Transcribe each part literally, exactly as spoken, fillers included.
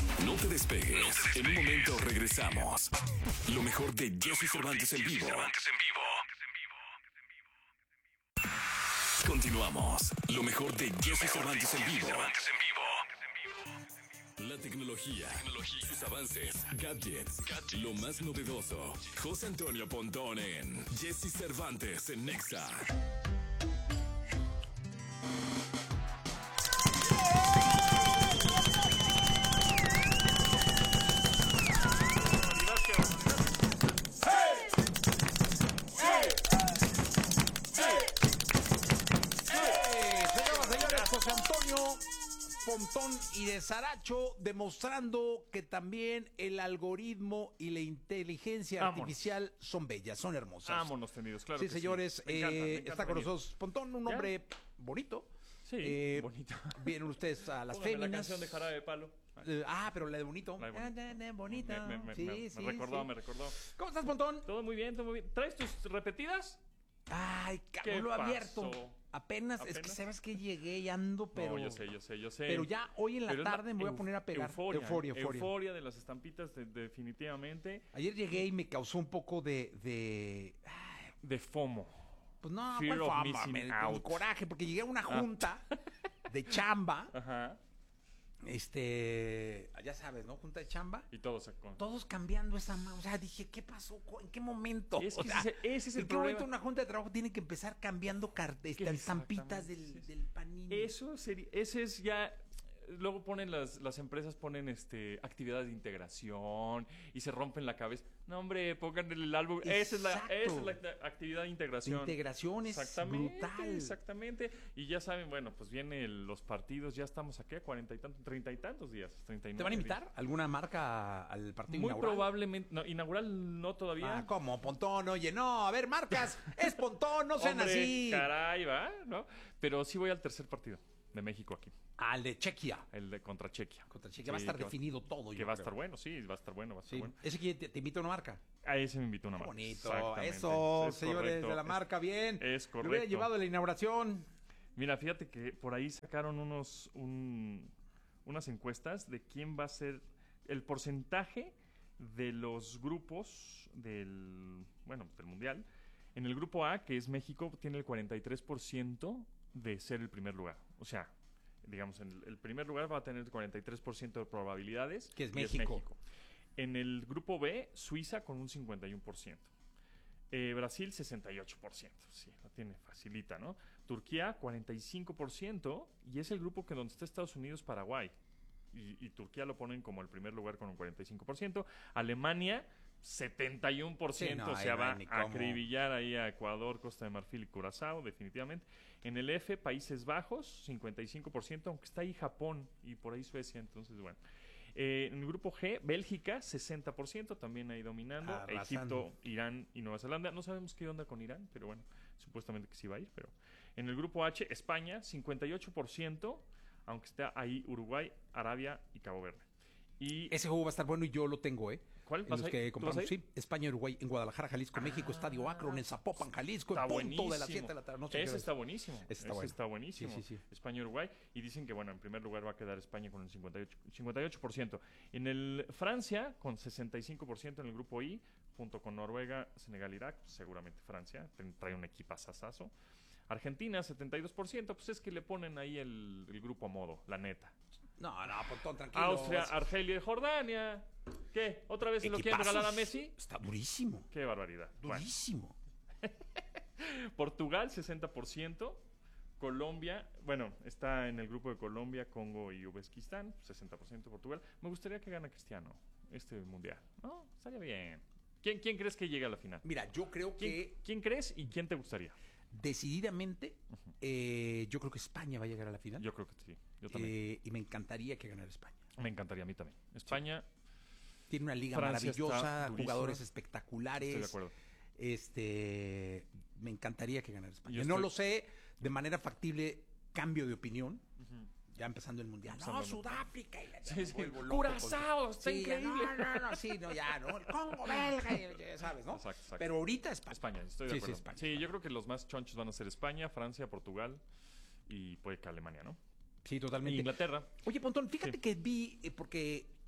No te despegues. En un momento regresamos. Lo mejor de Jesse Cervantes en vivo. Continuamos. Lo mejor de Jesse Cervantes en vivo. La tecnología, sus avances, gadgets, lo más novedoso. José Antonio Pontón en Jesse Cervantes en Nexa. José Antonio Pontón y de Saracho, demostrando que también el algoritmo y la inteligencia Vámonos. artificial son bellas, son hermosas. Vámonos tendidos, claro. Sí, que señores, Me encanta, eh, me encanta está con venir. nosotros Pontón, un ¿Ya? hombre bonito. Sí, Eh, bonito. Vienen ustedes a las Póngame féminas. la canción de Jarabe de Palo. Eh, ah, pero la de bonito. La de bonito. Ah, de- de bonito. Me, me- me- sí, me- sí, me recordó, sí. me recordó. ¿Cómo estás, Pontón? Todo muy bien, todo muy bien. ¿Traes tus repetidas? Ay, ¿Qué cabrón, lo he abierto. pasó? Apenas, es que ¿Apenas? sabes que llegué y ando, pero. No, yo sé, yo sé, yo sé. Pero ya hoy en la Pero es tarde me voy a euf- poner a pegar. Euforia, Euforia, euforia. euforia. Euforia de las estampitas, de- definitivamente. Ayer llegué y me causó un poco de. de ay, De FOMO. pues no, Fear ¿cuál of fama? missing Me- out. con coraje, porque llegué a una junta de chamba. Ajá. Este. Ya sabes, ¿no? Junta de chamba. Y todo se con... Todos cambiando esa mano. O sea, dije, ¿qué pasó? ¿En qué momento? Es que O sea, ese- ese es el ¿en qué momento problema. una junta de trabajo tiene que empezar cambiando car- este, estampitas del, Exactamente, sí, sí. del panini? Eso sería, ese es ya. Luego ponen las, las empresas ponen este actividades de integración y se rompen la cabeza. No, hombre, pongan el álbum. Esa es, la, Exacto. esa es la act- actividad de integración. Integración es exactamente, brutal. Exactamente. Y ya saben, bueno, pues vienen los partidos, ya estamos aquí a cuarenta y tantos, treinta y tantos días. treinta y nueve ¿Te van a días. invitar alguna marca al partido Muy inaugural? probablemente. No, inaugural no todavía. Ah, ¿cómo? Pontón, oye, no, a ver, marcas, es Pontón, no sean Hombre, así. caray, va, ¿no? Pero sí voy al tercer partido de México aquí. Al de Chequia. El de contra Chequia. Contra Chequia. Va a estar que definido todo, Que yo va a creo. estar bueno, sí, va a estar bueno, va a estar Sí. bueno. Ese que te, te invita a una marca. A ese me invitó una Qué marca. bonito. Exactamente. Eso, Es señores correcto. de la Es- marca, bien. es Me hubiera correcto. llevado a la inauguración. Mira, fíjate que por ahí sacaron unos un- unas encuestas de quién va a ser el porcentaje de los grupos del, bueno, del Mundial. En el grupo A, que es México, tiene el cuarenta y tres por ciento de ser el primer lugar. O sea, digamos, en el, el primer lugar va a tener el cuarenta y tres por ciento de probabilidades. Que es y México. En el grupo B, Suiza con un cincuenta y uno por ciento. Eh, Brasil, sesenta y ocho por ciento. Sí, la tiene facilita, ¿no? Turquía, cuarenta y cinco por ciento. Y es el grupo que donde está Estados Unidos, Paraguay. Y, y Turquía lo ponen como el primer lugar con un cuarenta y cinco por ciento. Alemania, setenta y uno por ciento. Sí, no, o sea, ahí no va hay ni a cómo. acribillar ahí a Ecuador, Costa de Marfil y Curazao, definitivamente. En el F, Países Bajos, cincuenta y cinco por ciento, aunque está ahí Japón y por ahí Suecia. Entonces, bueno. Eh, en el grupo G, Bélgica, sesenta por ciento, también ahí dominando. Arrasando. Egipto, Irán y Nueva Zelanda. No sabemos qué onda con Irán, pero bueno, supuestamente que sí va a ir. Pero en el grupo H, España, cincuenta y ocho por ciento, aunque está ahí Uruguay, Arabia y Cabo Verde. Y Ese juego va a estar bueno y yo lo tengo, ¿eh? ¿Cuál? En ¿Vas los a ir? que ¿Tú compramos, vas a ir? sí. España, Uruguay, en Guadalajara, Jalisco, México, Estadio Akron, en Zapopan, Jalisco, está en punto buenísimo. de las siete de la tarde. No sé qué Ese hora está es. buenísimo. Ese está Ese bueno. está buenísimo. Sí, sí, sí. España, Uruguay. Y dicen que, bueno, en primer lugar va a quedar España con el cincuenta y ocho, cincuenta y ocho por ciento. En el Francia, con sesenta y cinco por ciento en el grupo I, junto con Noruega, Senegal, Irak. Seguramente Francia. ten- Trae un equipazazazo. Argentina, setenta y dos por ciento. Pues es que le ponen ahí el, el grupo a modo, la neta. No, no, Pontón, tranquilo. Austria, Es- Argelia y Jordania. ¿Qué? ¿Otra vez se lo quieren equipazos. regalar a Messi? Está durísimo. Qué barbaridad. Bueno. Durísimo. Portugal, sesenta por ciento. Colombia, bueno, está en el grupo de Colombia, Congo y Uzbekistán, sesenta por ciento Portugal. Me gustaría que gane Cristiano este mundial. ¿No? Estaría bien. ¿Quién, quién crees que llegue a la final? Mira, yo creo ¿Quién, que quién crees y quién te gustaría? decididamente, eh, yo creo que España va a llegar a la final. Yo creo que sí. Yo también. Eh, y me encantaría que ganara España. Me encantaría a mí también. España, Tiene una liga Francia está maravillosa, durísima. jugadores espectaculares. Estoy de acuerdo. Este, me encantaría que ganara España. Yo No estoy- lo sé, de manera factible, cambio de opinión. Ya empezando el mundial. No, Empezando el- Sudáfrica. Y la- Sí, sí. me vuelvo loco Curazao, con- está Sí, increíble. No, no, no, sí, no, ya, ¿no? El Congo belga, y- ya sabes, ¿no? Exacto, exacto. Pero ahorita España. España, estoy de Sí, acuerdo. sí, España, Sí, España. yo creo que los más chonchos van a ser España, Francia, Portugal y puede que Alemania, ¿no? Sí, totalmente. Inglaterra. Oye, Pontón, fíjate Sí. que vi, eh, porque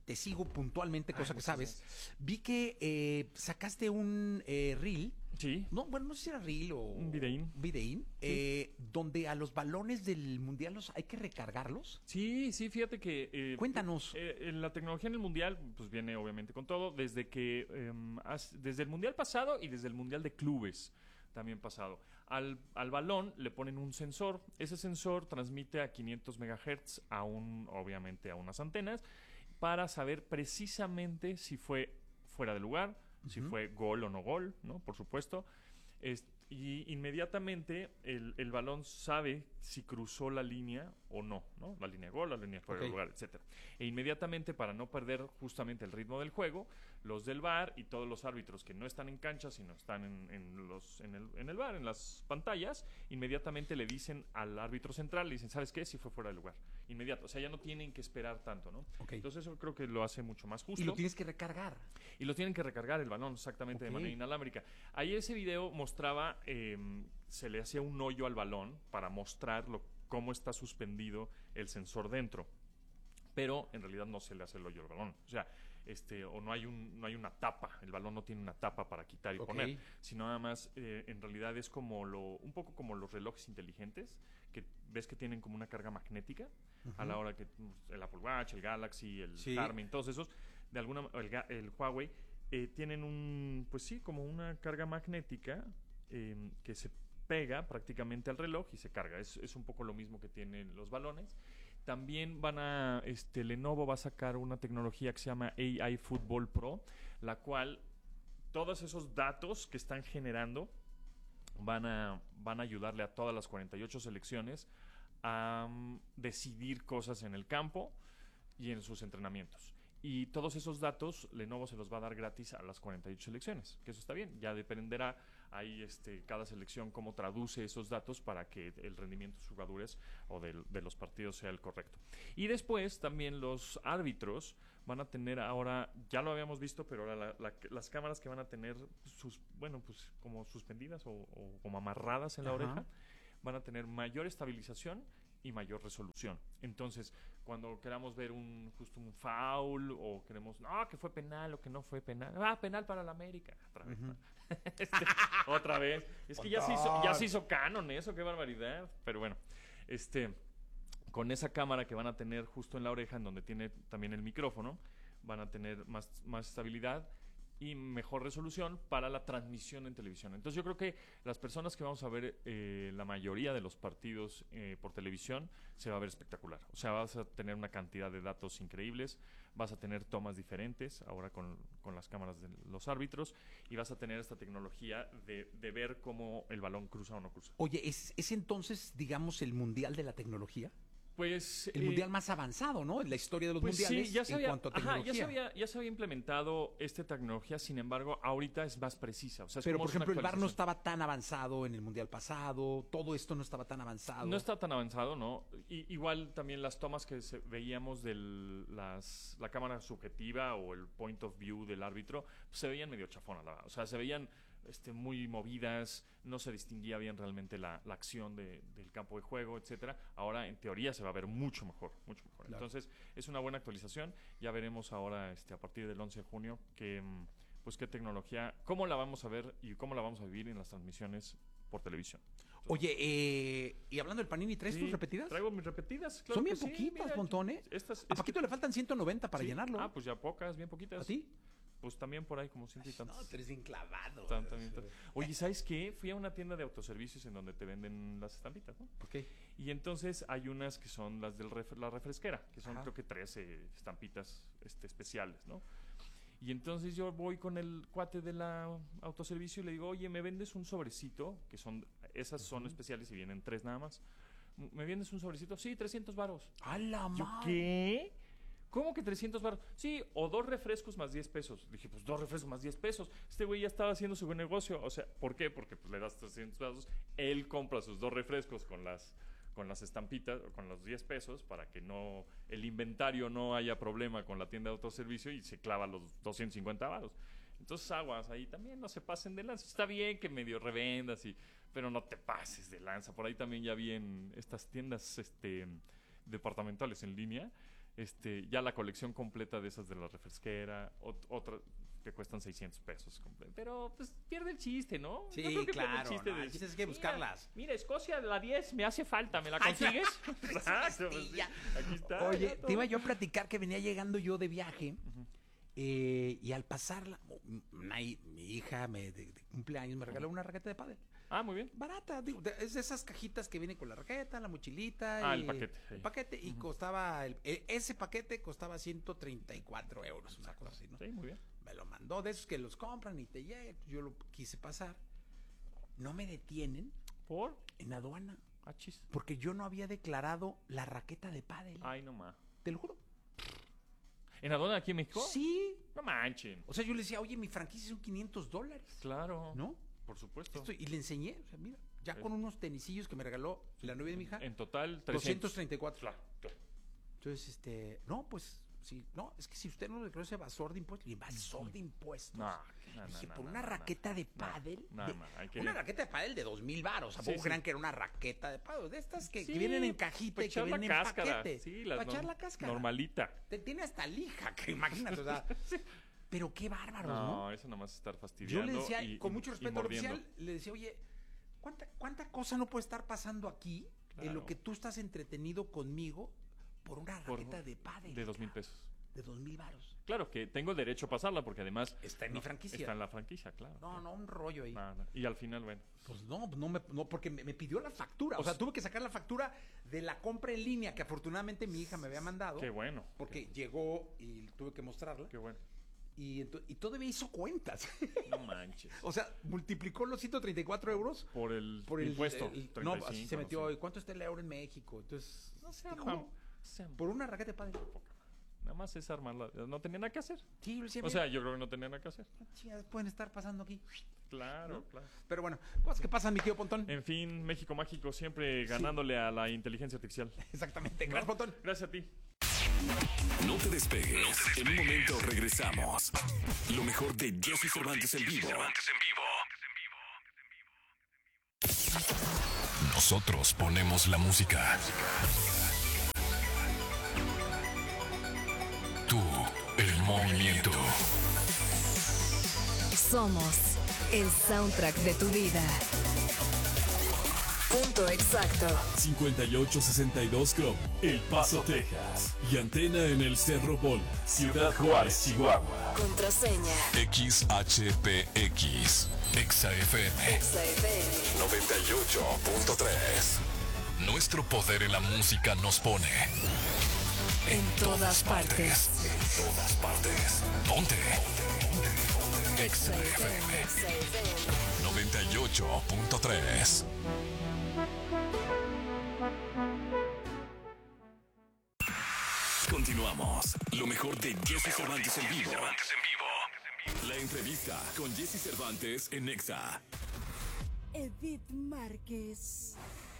te sigo puntualmente, cosa Ay, que muchas sabes. Vi que eh, sacaste un eh, reel. Sí. No, bueno, no sé si era reel o... Un videín. Videín, eh, donde a los balones del Mundial los hay que recargarlos. Sí, sí, fíjate que... eh, Cuéntanos. eh, eh, la tecnología en el Mundial, pues viene obviamente con todo, desde que... eh, has- desde el Mundial pasado y desde el Mundial de Clubes también pasado. Al, al balón le ponen un sensor. Ese sensor transmite a quinientos megahertz a un, obviamente a unas antenas, para saber precisamente si fue fuera de lugar, si Ujú. fue gol o no gol, ¿no? Por supuesto. Es- y inmediatamente el, el balón sabe si cruzó la línea o no, ¿no? La línea de gol, la línea fuera Ok. de lugar, etcétera. E inmediatamente, para no perder justamente el ritmo del juego, los del V A R y todos los árbitros que no están en cancha, sino están en, en los, en, el, en el V A R, en las pantallas, inmediatamente le dicen al árbitro central, le dicen, ¿sabes qué? Si fue fuera de lugar. Inmediato. O sea, ya no tienen que esperar tanto, ¿no? Ok. Entonces eso creo que lo hace mucho más justo. Y lo tienes que recargar. Y lo tienen que recargar el balón exactamente Ok. de manera inalámbrica. Ahí ese video mostraba, eh, se le hacía un hoyo al balón para mostrar lo- cómo está suspendido el sensor dentro. Pero en realidad no se le hace el hoyo al balón. O sea, este, o no hay, un, no hay una tapa. El balón no tiene una tapa para quitar y Ok. poner. Sino nada más, eh, en realidad es como lo, un poco como los relojes inteligentes, que ves que tienen como una carga magnética a la hora que pues, el Apple Watch, el Galaxy, el Sí. Garmin, todos esos, de alguna el, Ga- el Huawei, eh, tienen un, pues sí, como una carga magnética eh, que se pega prácticamente al reloj y se carga. Es, es un poco lo mismo que tienen los balones. También van a, este, Lenovo va a sacar una tecnología que se llama A I Football Pro, la cual todos esos datos que están generando van a, van a ayudarle a todas las cuarenta y ocho selecciones a um, decidir cosas en el campo y en sus entrenamientos. Y todos esos datos Lenovo se los va a dar gratis a las cuarenta y ocho selecciones, que eso está bien. Ya dependerá ahí este, cada selección cómo traduce esos datos para que el rendimiento de sus jugadores o del- de los partidos sea el correcto. Y después también los árbitros van a tener ahora, ya lo habíamos visto, pero ahora la- la- las cámaras que van a tener sus, bueno, pues como suspendidas o, o como amarradas en la Ajá. oreja, van a tener mayor estabilización y mayor resolución. Entonces, cuando queramos ver un justo un foul o queremos, no, que fue penal o que no fue penal, ah, penal para la América, otra vez, ¿no? Este, otra vez. Es que ya se, hizo, ya se hizo canon eso, qué barbaridad. Pero bueno, este, con esa cámara que van a tener justo en la oreja, en donde tiene también el micrófono, van a tener más, más estabilidad y mejor resolución para la transmisión en televisión. Entonces yo creo que las personas que vamos a ver eh, la mayoría de los partidos eh, por televisión se va a ver espectacular. O sea, vas a tener una cantidad de datos increíbles, vas a tener tomas diferentes ahora con, con las cámaras de los árbitros y vas a tener esta tecnología de, de ver cómo el balón cruza o no cruza. Oye, ¿es, es entonces, digamos, el mundial de la tecnología? Pues El eh, mundial más avanzado, ¿no? En la historia de los Pues mundiales sí, ya se en había, cuanto a ajá, tecnología. ya se había, ya se había implementado esta tecnología, sin embargo, ahorita es más precisa. O sea, es Pero, como por es una ejemplo, el V A R no actualización. estaba tan avanzado en el mundial pasado, todo esto no estaba tan avanzado. No está tan avanzado, ¿no? Y, igual también las tomas que se- veíamos de las la cámara subjetiva o el point of view del árbitro, pues, se veían medio chafonas, la verdad. O sea, se veían este, muy movidas, no se distinguía bien realmente la, la acción de- del campo de juego, etcétera. Ahora, en teoría, se va a ver mucho mejor, mucho mejor. Claro. Entonces, es una buena actualización. Ya veremos ahora, este, a partir del once de junio, que, mm, pues qué tecnología, cómo la vamos a ver y cómo la vamos a vivir en las transmisiones por televisión. Oye, eh, y hablando del Panini, ¿traes Sí, tus repetidas? Traigo mis repetidas, claro Son que bien sí, poquitas, mira, montón, ¿eh? Estas, A es Paquito que- le faltan ciento noventa para sí. llenarlo. Ah, pues ya pocas, bien poquitas. ¿A ti? Pues también por ahí como ciento y tantos. No, tú eres bien clavado. Tan- tan- tan- Oye, ¿sabes qué? Fui a una tienda de autoservicios en donde te venden las estampitas, ¿no? ¿Por qué? Y entonces hay unas que son las de la refresquera, que son Ajá. creo que trece estampitas este, especiales, ¿no? Y entonces yo voy con el cuate de la autoservicio y le digo, oye, ¿me vendes un sobrecito? Que son, esas son especiales y vienen tres nada más. ¿Me vendes un sobrecito? Sí, trescientos varos. ¡A la Yo, madre! ¿qué? ¿Cómo que trescientos baros? Sí, o dos refrescos más diez pesos. Dije, pues dos refrescos más diez pesos. Este güey ya estaba haciendo su buen negocio. O sea, ¿por qué? Porque pues le das trescientos pesos. Él compra sus dos refrescos con las, con las estampitas, o con los diez pesos, para que no el inventario no haya problema con la tienda de autoservicio y se clava los doscientos cincuenta varos. Entonces, aguas, ahí también no se pasen de lanza. Está bien que medio revendas, y, pero no te pases de lanza. Por ahí también ya vi en estas tiendas este, departamentales en línea, este, ya la colección completa de esas de la refresquera, ot- otra que cuestan seiscientos pesos. comple- Pero pues pierde el chiste, ¿no? Sí, Yo creo que pierde claro, el chiste no, de el chiste decir, es que "Mira, buscarlas". Mira, Escocia, la diez me hace falta, ¿me la Ay, consigues? Exacto, pues, sí, ya. aquí está. Oye, ya todo. te iba yo a platicar que venía llegando yo de viaje eh, y al pasarla, una hi- mi hija me, de, de cumpleaños me regaló una raqueta de pádel. Ah, muy bien. Barata, digo, de- es de esas cajitas que vienen con la raqueta, la mochilita. Ah, y- el paquete, sí. El paquete y costaba, el- e- ese paquete costaba ciento treinta y cuatro euros, una cosa así, ¿no? Sí, muy bien. Me lo mandó, de esos que los compran y te llegan. Yo lo quise pasar. No me detienen ¿Por? en aduana Ah, chis. porque yo no había declarado la raqueta de pádel. Ay, no más. Te lo juro. ¿En aduana aquí en México? Sí. No manchen. O sea, yo le decía, oye, mi franquicia son quinientos dólares. Claro. ¿No? Por supuesto. Esto- y le enseñé, o sea, mira, ya Es- con unos tenisillos que me regaló la novia de mi hija, En total, doscientos trescientos. treinta y cuatro. Claro, claro. Entonces, este, no, pues, sí, no, es que si usted no declaró ese evasor de impuestos, evasor de impuestos. No, no, Dije, no, por no, una no, raqueta no. de pádel. No, de- no, hay que- Una raqueta de pádel de dos mil baros. ¿A Sí, poco sí. crean que era una raqueta de pádel? De estas que, que Sí, vienen en cajita para y que echar la vienen en cáscara. paquete. Sí, las para echar norm- la cáscara. Normalita. Te- Tiene hasta lija, que imagínate, o sea. Pero qué bárbaros, ¿no? No, eso nomás es estar Yo fastidiando. le decía, y, con y- mucho y respeto al mordiendo. oficial, le decía, oye, ¿cuánta, ¿cuánta cosa no puede estar pasando aquí en lo Claro. que tú estás entretenido conmigo por una Por- raqueta de pádel? De dos mil pesos. De dos mil baros. Claro que tengo el derecho a pasarla porque además... Está en mi no, franquicia. Está en la franquicia, claro. No, no, un rollo ahí. Nada. Y al final, bueno. Pues no, no, me, no porque me, me pidió la factura. O sea, tuve que sacar la factura de la compra en línea que afortunadamente mi hija me había mandado. Qué bueno. Porque llegó y tuve que mostrarla. Qué bueno. Y, ento- y todavía hizo cuentas. No manches. O sea, multiplicó los ciento treinta y cuatro euros Por el por el impuesto. el- treinta y no, cinco, así se no metió. sé. ¿Y cuánto está el euro en México? Entonces, No sea te juro, mam- sea por una raqueta de padre. Nada más es armarla. No tenía nada que hacer. Sí, yo le decía, O sea, yo creo que no tenía nada que hacer. mira, chingadas pueden estar pasando aquí. Claro, ¿No? claro. Pero bueno, cosas que pasan, mi tío Pontón. En fin, México Mágico siempre ganándole a la inteligencia artificial. Exactamente. Gracias, Pontón. Gracias a ti. No te despegues. En un momento regresamos. Lo mejor de Jesse Cervantes en vivo. Nosotros ponemos la música. Tú, el movimiento. Somos el soundtrack de tu vida. Punto exacto. cincuenta y ocho sesenta y dos Club, El Paso, Texas. Y antena en el Cerro Bol, Ciudad Juárez, Chihuahua. Contraseña. X H P X, Exa F M Exa F M. noventa y ocho punto tres. Nuestro poder en la música nos pone En todas partes. En todas partes. Ponte. Exa F M Exa F M. noventa y ocho punto tres. Continuamos. Lo mejor de Jesse Cervantes en vivo. La entrevista con Jesse Cervantes en Exa. Edith Márquez.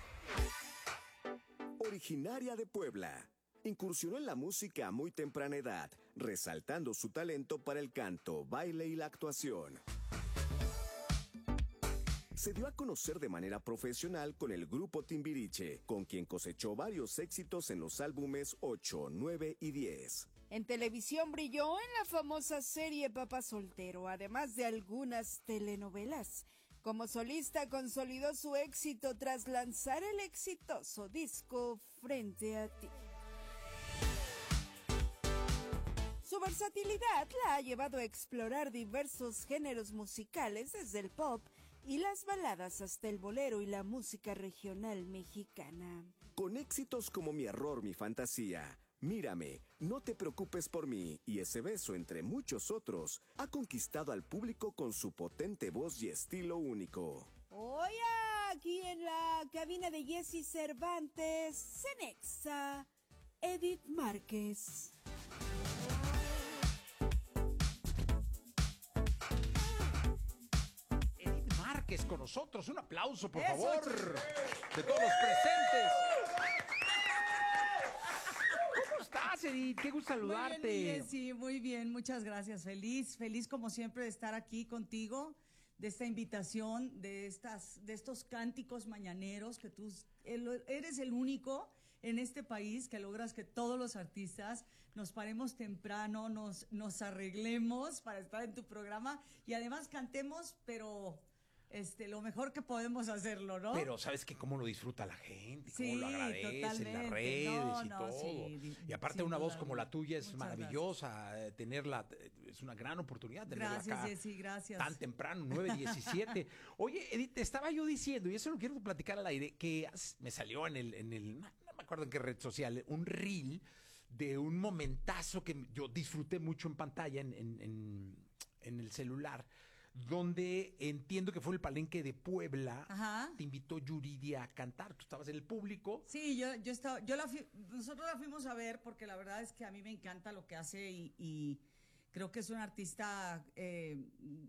Originaria de Puebla, incursionó en la música a muy temprana edad, resaltando su talento para el canto, baile y la actuación. Se dio a conocer de manera profesional con el grupo Timbiriche, con quien cosechó varios éxitos en los álbumes ocho, nueve y diez. En televisión brilló en la famosa serie Papá Soltero, además de algunas telenovelas. Como solista consolidó su éxito tras lanzar el exitoso disco Frente a ti. Su versatilidad la ha llevado a explorar diversos géneros musicales, desde el pop y las baladas hasta el bolero y la música regional mexicana. Con éxitos como Mi error, mi fantasía, Mírame, No te preocupes por mí y Ese beso, entre muchos otros, ha conquistado al público con su potente voz y estilo único. Hoy aquí en la cabina de Jesse Cervantes, en Exa, Edith Márquez. Edith Márquez con nosotros. Un aplauso, por Eso, favor, chicos. de todos los presentes. ¿Cómo estás, Edith? Qué gusto saludarte. Muy bien, sí, muy bien, muchas gracias. Feliz, feliz como siempre de estar aquí contigo, de esta invitación, de estas, de estos cánticos mañaneros que tú eres el único en este país que logras que todos los artistas nos paremos temprano, nos, nos arreglemos para estar en tu programa y además cantemos, pero este, lo mejor que podemos hacerlo, ¿no? Pero ¿sabes qué? Cómo lo disfruta la gente, cómo Sí, lo agradece en las totalmente. redes No, y no, todo. sí, y aparte sin una voz duda como la alguna. tuya es Muchas maravillosa, eh, tenerla, eh, es una gran oportunidad tenerla Gracias, acá Jessy, gracias. tan temprano, nueve diecisiete. Oye, Edith, te estaba yo diciendo, y eso lo quiero platicar al aire, que as- me salió en el, en el, no no me acuerdo en qué red social, un reel de un momentazo que yo disfruté mucho en pantalla, en, en, en, en el celular, donde entiendo que fue el Palenque de Puebla. Ajá. Te invitó Yuridia a cantar, tú estabas en el público. Sí, yo, yo estaba, yo la fui- nosotros la fuimos a ver porque la verdad es que a mí me encanta lo que hace y, y creo que es una artista eh,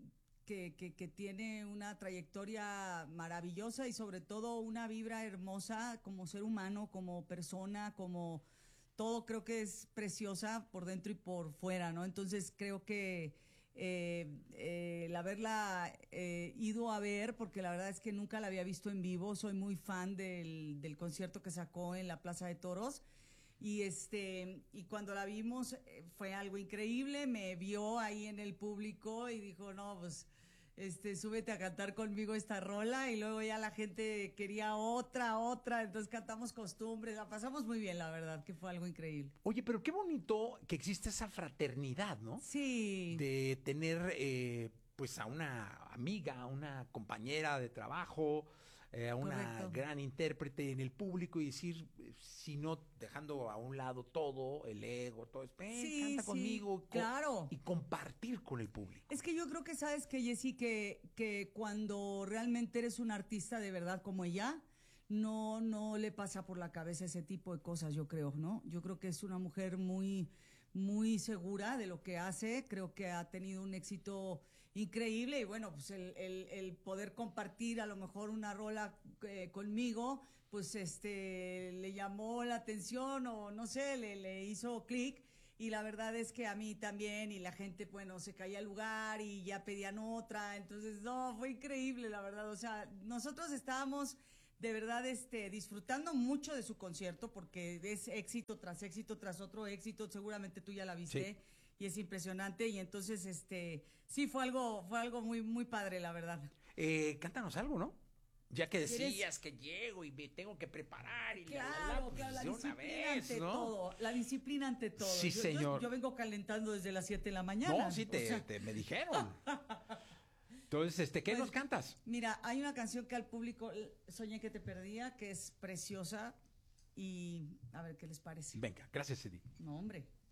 que, que, que tiene una trayectoria maravillosa y sobre todo una vibra hermosa como ser humano, como persona, como todo. Creo que es preciosa por dentro y por fuera, ¿no? Entonces creo que eh, eh, el haberla eh, ido a ver, porque la verdad es que nunca la había visto en vivo, soy muy fan del, del concierto que sacó en la Plaza de Toros, y este y cuando la vimos eh, fue algo increíble, me vio ahí en el público y dijo, no, pues este, súbete a cantar conmigo esta rola, y luego ya la gente quería otra, otra, entonces cantamos Costumbres, la pasamos muy bien, la verdad, que fue algo increíble. Oye, pero qué bonito que existe esa fraternidad, ¿no? Sí. De tener eh, pues a una amiga, a una compañera de trabajo, eh, a una Correcto. gran intérprete en el público y decir, eh, si no dejando a un lado todo, el ego, todo, es, ven, Sí, canta sí, conmigo, co- claro. y compartir con el público. Es que yo creo que sabes que, Jessy, que, que cuando realmente eres un artista de verdad como ella, no, no le pasa por la cabeza ese tipo de cosas, yo creo, ¿no? Yo creo que es una mujer muy, muy segura de lo que hace, creo que ha tenido un éxito increíble y bueno, pues el, el, el poder compartir a lo mejor una rola eh, conmigo, pues este le llamó la atención o no sé, le, le hizo clic. Y la verdad es que a mí también, y la gente, bueno, se caía al lugar y ya pedían otra, entonces, no, fue increíble, la verdad, o sea, nosotros estábamos de verdad este, disfrutando mucho de su concierto, porque es éxito tras éxito tras otro éxito, seguramente tú ya la viste, Sí. y es impresionante, y entonces, este, sí, fue algo, fue algo muy, muy padre, la verdad. Eh, cántanos algo, ¿no? Ya que ¿Quieres? decías que llego y me tengo que preparar y la, la, la, Claro, pues, claro, la de una disciplina vez, ante ¿no? todo, la disciplina ante todo. Sí, Yo- yo- señor. Yo, vengo calentando desde las siete de la mañana. No, sí, te, o sea, te- me dijeron. Entonces, este, ¿qué Pues, nos cantas? Mira, hay una canción que al público l- soñé que te perdía, que es preciosa, y a ver qué les parece. Venga, gracias, Edith. No, hombre.